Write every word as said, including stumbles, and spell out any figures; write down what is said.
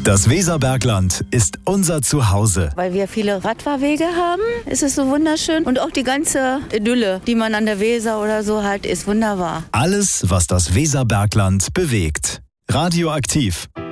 Das Weserbergland ist unser Zuhause. Weil wir viele Radfahrwege haben, ist es so wunderschön. Und auch die ganze Idylle, die man an der Weser oder so hat, ist wunderbar. Alles, was das Weserbergland bewegt. Radioaktiv.